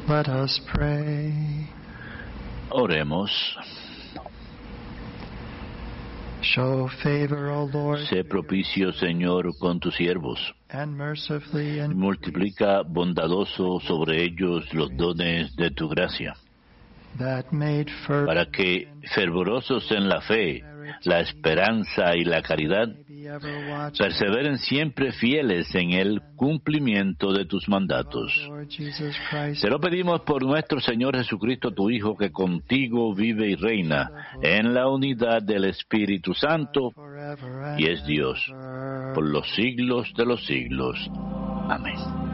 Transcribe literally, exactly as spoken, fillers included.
Let us pray. Oremos. Show favor, O Lord, Sé propicio, Señor, con tus siervos. and mercifully increase Multiplica bondadoso sobre ellos los dones de tu gracia, that made fervent para que, fervorosos en la fe, la esperanza y la caridad, be ever watchful. perseveren siempre fieles en el cumplimiento de tus mandatos. Lord Jesus Christ, Te lo pedimos por nuestro Señor Jesucristo, tu Hijo, que contigo vive y reina en la unidad del Espíritu Santo forever and y es Dios ever. por los siglos de los siglos. Amén.